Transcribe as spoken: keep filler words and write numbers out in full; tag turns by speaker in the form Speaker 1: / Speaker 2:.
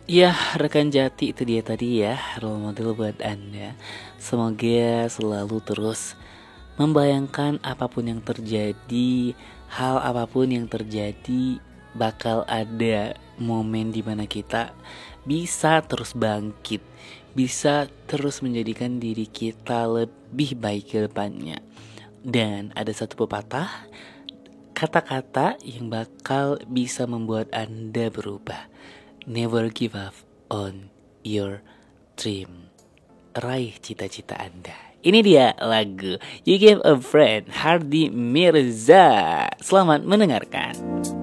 Speaker 1: Ya, rekan Jati itu dia tadi ya, role model buat Anda. Semoga selalu terus membayangkan apapun yang terjadi, hal apapun yang terjadi, bakal ada momen dimana kita bisa terus bangkit, bisa terus menjadikan diri kita lebih baik ke depannya. Dan ada satu pepatah, kata-kata yang bakal bisa membuat Anda berubah. Never give up on your dream. Raih cita-cita Anda. Ini dia lagu You Gave a Friend, Hardy Mirza. Selamat mendengarkan.